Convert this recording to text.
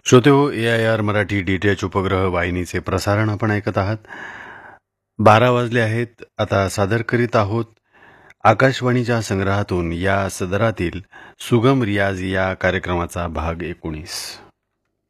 श्रोते हो, AIR Marathi DTH उपग्रह वाहिनीचे प्रसारण आपण ऐकत आहात. 12 वाजले आहेत. आता सादर करीत आहोत आकाशवाणीच्या संग्रहातून या सदरातील सुगम रियाज या कार्यक्रमाचा भाग 19.